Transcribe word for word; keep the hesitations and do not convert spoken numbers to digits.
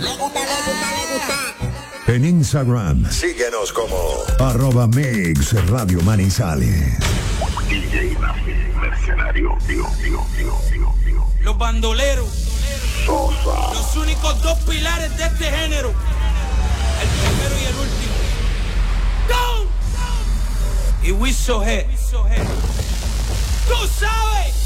Le gusta, le gusta, le gusta. En Instagram, síguenos como arroba Mix Radio Manizales. D J Mercenario, tío, tío, tío, tío, tío. Los bandoleros. Sosa. Los únicos dos pilares de este género. El primero y el último. ¡Go! Y we so head. Tú sabes.